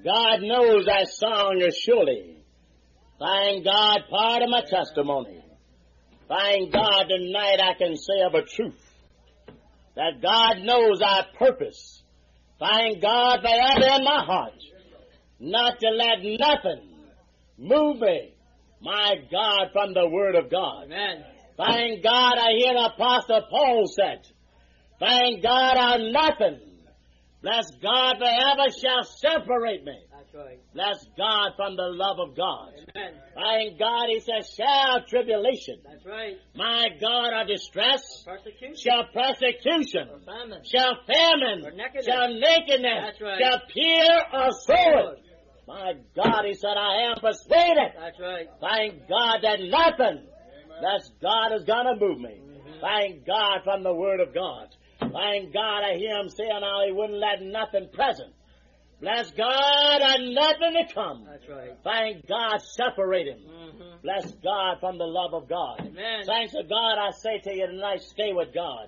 God knows that song is surely. Thank God, part of my testimony. Thank God tonight I can say of a truth that God knows our purpose. Thank God forever in my heart not to let nothing move me, my God, from the Word of God. Amen. Thank God I hear Apostle Paul said, thank God how nothing, bless God, forever shall separate me. That's right. Bless God from the love of God. Amen. Thank God, he says, shall tribulation. That's right. My God, or distress, Persecution. shall persecution, Or famine. shall famine, Or nakedness. shall nakedness, That's right. shall peer or sword. My God, he said, I am persuaded. That's right. Thank God that nothing, bless God, is going to move me. Thank God from the Word of God. Thank God I hear him saying how he wouldn't let nothing present. Bless God and nothing to come. That's right. Thank God separate him. Bless God from the love of God. Amen. Thanks to God, I say to you tonight, stay with God.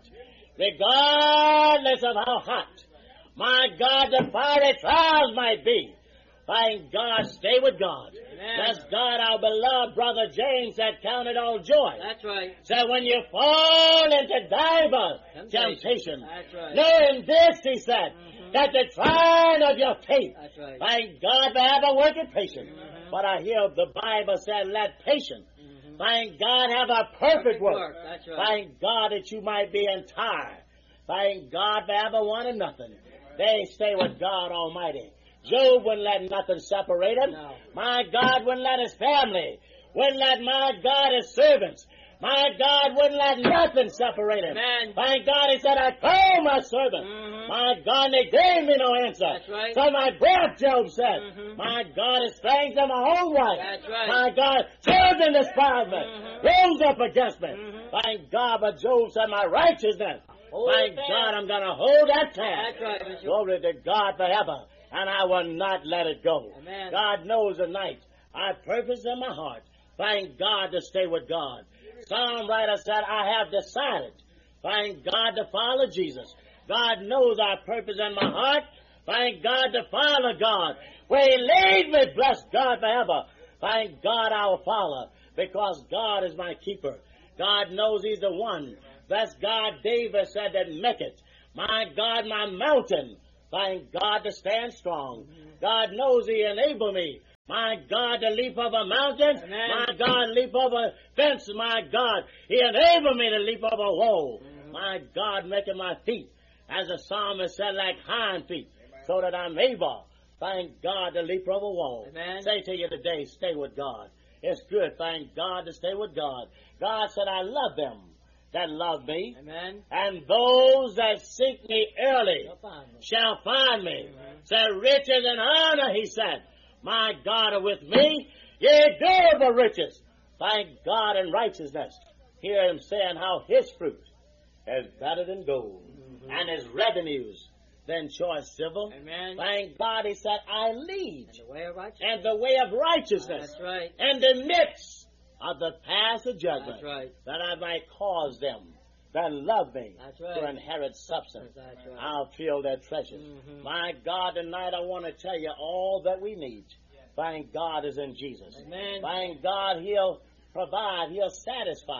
Regardless of how hot, my God, the fiery trials might be. Thank God, stay with God. Amen. Bless God, our beloved brother James said, count it all joy. That's right. Said, when you fall into divers temptation. That's right. Knowing this, he said, that the trying of your faith. That's right. Thank God for ever working patience. But I hear the Bible said, let patience. Thank God have a perfect work. That's right. Thank God that you might be entire. Thank God for ever wanting nothing. They stay with God Almighty. Job wouldn't let nothing separate him. No. My God wouldn't let his family. Wouldn't let, my God, his servants. My God wouldn't let nothing separate him. Amen. Thank God he said, I called my servant. My God, they gave me no answer. That's right. So my breath, Job said. My God, is strength in my own wife. That's right. My God, children despised me. Rose up against me. Thank God, but Job said, my righteousness. Thank God, I'm going to hold that task. That's right, Bishop. Glory to God forever. And I will not let it go. Amen. God knows the night. I purpose in my heart. Thank God to stay with God. Psalm writer said, I have decided, thank God, to follow Jesus. God knows our purpose in my heart. Thank God to follow God. Where he laid me, bless God forever. Thank God I will follow, because God is my keeper. God knows he's the one. Bless God, David said that make it. My God, my mountain. Thank God to stand strong. God knows he enabled me. My God, to leap over mountains. Amen. My God, leap over fences. My God, he enabled me to leap over a wall. My God, making my feet, as the psalmist said, like hind feet, so that I'm able, thank God, to leap over a wall. Amen. Say to you today, stay with God. It's good, thank God, to stay with God. God said, I love them that love me. Amen. And those that seek me early You'll find me. shall find me. Said, riches and honor, he said, my God are with me. Yea, durable riches. Thank God in righteousness. Hear him saying how his fruit is better than gold, and his revenues than choice silver. Amen. Thank God, he said, I lead And the way of righteousness. and the way of righteousness That's right. in the midst of the path of judgment, That's right. that I might cause them that love me That's right. to inherit substance. That's right. I'll feel their treasures. My God, tonight I want to tell you all that we need. Thank God is in Jesus. Amen. Thank God he'll provide, he'll satisfy.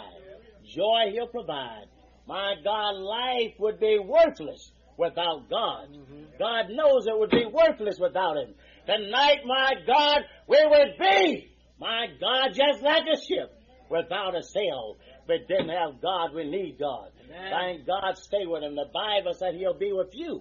Joy he'll provide. My God, life would be worthless without God. God knows it would be worthless without him. Tonight, my God, we would be, my God, just like a ship without a sail. But didn't have God, we need God. Amen. Thank God, stay with him. The Bible said he'll be with you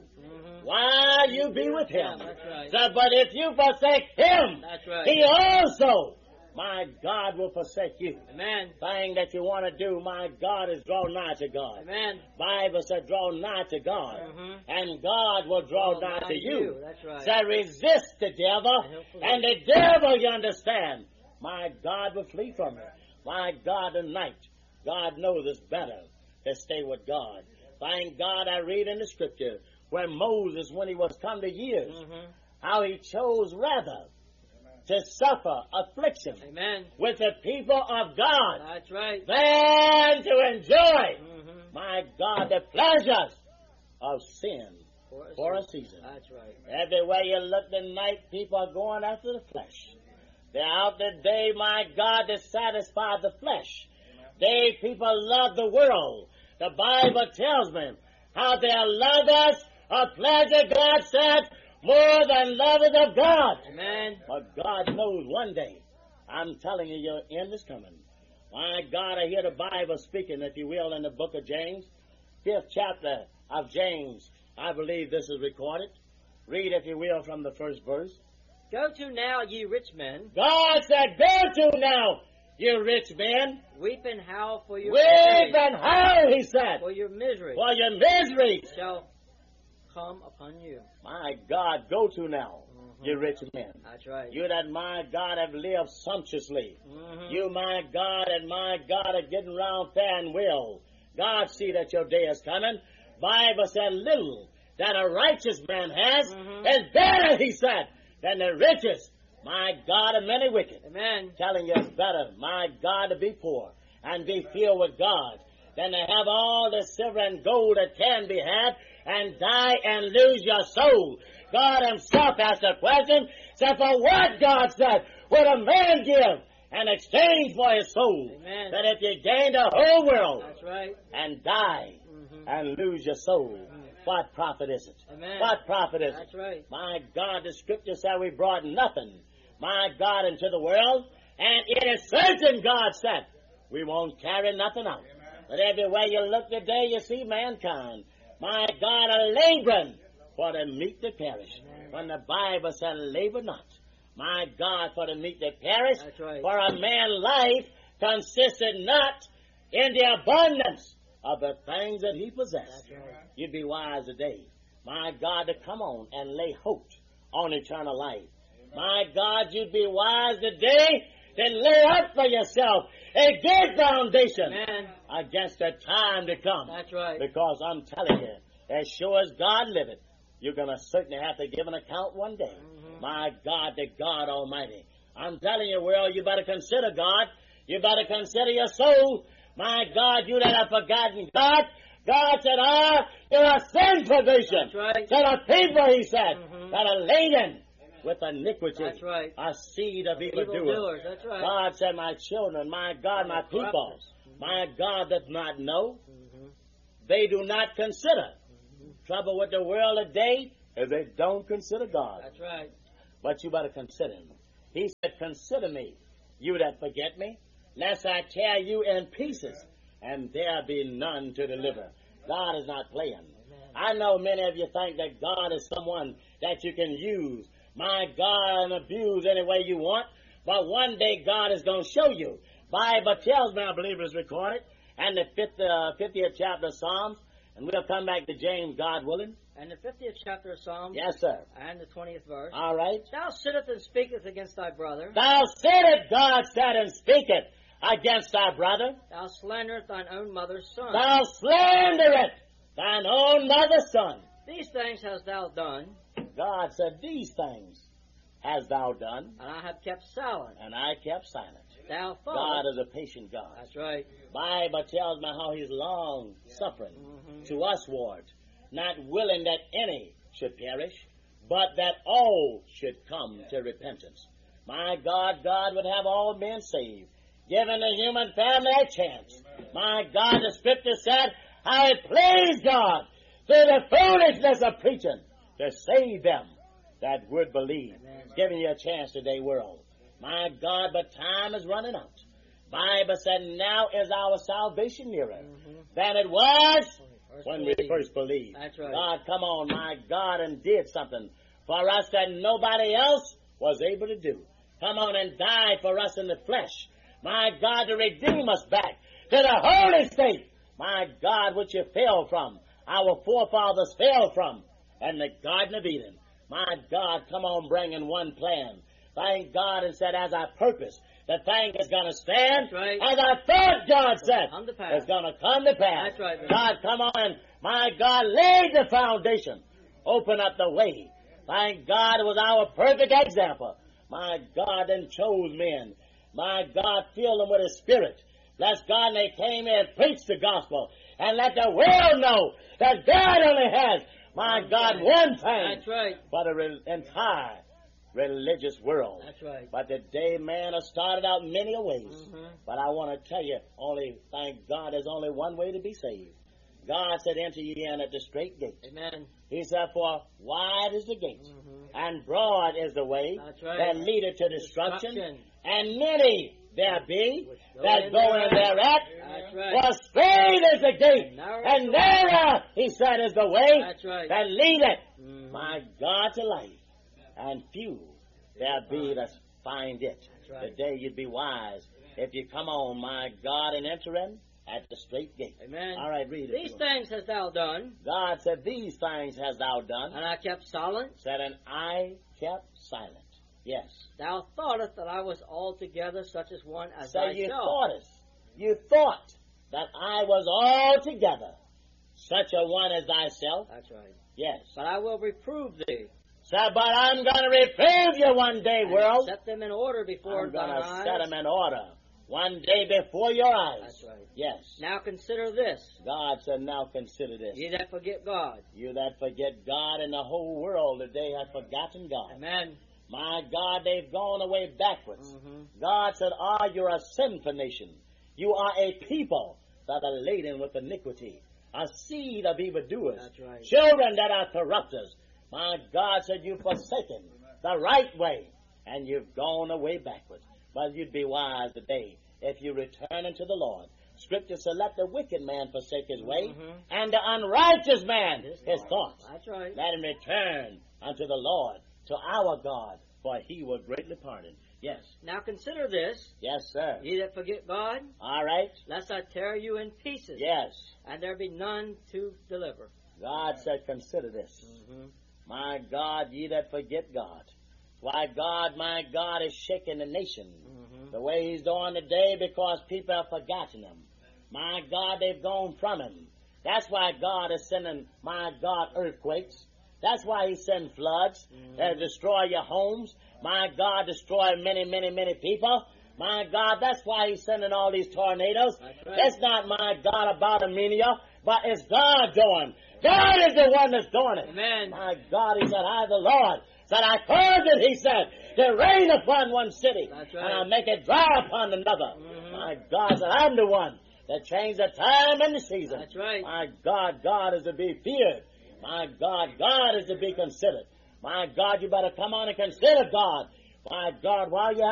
while you be with him. That's right. So, but if you forsake him, That's right. he also, my God, will forsake you. Amen. Thing that you want to do, my God, is draw nigh to God. Amen. Bible said draw nigh to God, and God will draw nigh to you. That's right. So resist the devil, and the devil, you understand, my God will flee from you. My God, tonight, God knows it's better to stay with God. Thank God I read in the scripture where Moses, when he was come to years, how he chose rather to suffer affliction Amen. with the people of God That's right. than to enjoy, my God, the pleasures of sin. For a season. That's right. Everywhere you look tonight, people are going after the flesh. They're out today, my God, to satisfy the flesh. People love the world. The Bible tells me how they love us, a pleasure, God said, more than lovers of God. Amen. But God knows one day, I'm telling you, your end is coming. My God, I hear the Bible speaking, if you will, in the book of James, 5th chapter of James. I believe this is recorded. Read, if you will, from the first verse. Go to now, ye rich men. God said, go to now, you rich men. Weep and howl for your Weep and howl, he said, for your misery for your misery shall come upon you. My God, go to now, you rich men. That's right. You that, my God, have lived sumptuously. You, my God, and my God, are getting round fair and well. God see that your day is coming. Bible said, little that a righteous man has is better, he said, than the richest, my God, of many wicked. Amen. Telling you it's better, my God, to be poor and be filled with God than to have all the silver and gold that can be had and die and lose your soul. God himself asked the question, said, for what, God said, would a man give in exchange for his soul? Amen. That if you gain the whole world That's right. and die and lose your soul, what profit is it? Amen. What profit is That's it? right. My God, the scripture said we brought nothing, my God, into the world, and it is certain, God said, we won't carry nothing out. But everywhere you look today, you see mankind, my God, are laboring for the meat to perish. When the Bible said, labor not, my God, for the meat to perish. That's right. For a man's life consisted not in the abundance of the things that he possessed. That's right. You'd be wise today, my God, to come on and lay hope on eternal life. My God, you'd be wise today to lay up for yourself a good foundation Amen. against the time to come. That's right. Because I'm telling you, as sure as God liveth, you're going to certainly have to give an account one day. My God, to God Almighty. I'm telling you, world, you better consider God. You better consider your soul. My God, you that have forgotten God. God said, you're a sin provision. That's right. To the people, he said, that are laden with iniquity. That's right. A seed of evildoers. Evildoers. That's right. God said, my children, my God, my people, my God does not know. They do not consider. Trouble with the world today is they don't consider God. That's right. But you better consider him. He said, consider me, you that forget me, lest I tear you in pieces, and there be none to deliver. God is not playing. I know many of you think that God is someone that you can use, my God, and abuse any way you want, but one day God is going to show you. Bible tells me, I believe it is recorded, and the 50th chapter of Psalms, and we'll come back to James, God willing. And the 50th chapter of Psalms. Yes, sir. And the 20th verse. All right. Thou sittest and speakest against thy brother. Thou sittest, God said, and speaketh against thy brother. Thou slanderest thine own mother's son. Thou slanderest thine own mother's son. These things hast thou done. God said, these things hast thou done. And I have kept silent. And I kept silent. Thou God followest. is a patient God. That's right. Bible tells me how he's long suffering to usward, not willing that any should perish, but that all should come to repentance. My God, God would have all men saved, giving the human family a chance. My God, the scripture said, how it pleased God through the foolishness of preaching to save them that would believe. Giving you a chance today, world. My God, but time is running out. Bible said, now is our salvation nearer than it was when we first believed. That's right. God, come on, my God, and did something for us that nobody else was able to do. Come on and died for us in the flesh. My God, to redeem us back to the holy state. My God, which you fell from. Our forefathers fell from. And the Garden of Eden. My God, come on, bringing one plan. Thank God, and said, as I purpose, the thing is going to stand. That's right. As I thought, God said, Come to pass. it's going to come to pass. That's right, brother. God, come on. My God, laid the foundation. Open up the way. Thank God, it was our perfect example. My God, then chose men. My God, filled them with His Spirit. Bless God, and they came in and preached the gospel. And let the world know that God only has My God, one thing That's right. for the entire religious world. That's right. But today, man has started out many a ways. Mhm. But I want to tell you, thank God, there's only one way to be saved. God said, enter ye in at the straight gate. Amen. He said, for wide is the gate, Mhm. and broad is the way That's right. that leadeth to destruction, Destruction. and many there be Which that go in thereat. That's right. For straight is the gate, And narrow is and the way. narrow, he said, is the way That's right. that leadeth, Mhm. my God, to life. And few there be that find it. That's right. Today you'd be wise if you come on, my God, and enter in at the straight gate. Amen. All right, read it. These things hast thou done, God said, these things hast thou done. and I kept silent. Said, and I kept silent. Yes. Thou thoughtest that I was altogether such as one as So you thyself. you thought that I was altogether such a one as thyself. That's right. Yes. But I will reprove thee. So, but I'm going to reprove you one day, and world. set them in order before I'm going thine to eyes. set them in order one day before your eyes. That's right. Yes. Now consider this. God said, now consider this. Ye that forget God. You that forget God, and the whole world today have forgotten God. Amen. My God, they've gone away backwards. Mhm. God said, you're a sinful nation. You are a people that are laden with iniquity, a seed of evildoers, That's right. children that are corrupters. My God said, you've forsaken the right way, and you've gone away backwards. But you'd be wise today if you return unto the Lord. Scripture said, let the wicked man forsake his way, Mhm. and the unrighteous man his thoughts. That's right. Let him return unto the Lord, to our God, for he will greatly pardon. Yes. Now consider this. Yes, sir. Ye that forget God, All right. lest I tear you in pieces. Yes. And there be none to deliver. God said, consider this. Mhm. My God, ye that forget God. Why, God, my God, is shaking the nation Mhm. the way he's doing today because people have forgotten him. My God, they've gone from him. That's why God is sending, my God, earthquakes. That's why he's sending floods that destroy your homes. My God, destroy many, many, many people. My God, that's why he's sending all these tornadoes. That's right. It's not, my God, about Armenia, but it's God doing. God is the one that's doing it. Amen. My God, he said, I, the Lord, said, I caused it, he said, to rain upon one city, That's right. and I'll make it dry upon another. Mhm. My God said, I'm the one that changed the time and the season. That's right. My God, God is to be feared. My God, God is to be considered. My God, you better come on and consider God. My God, while you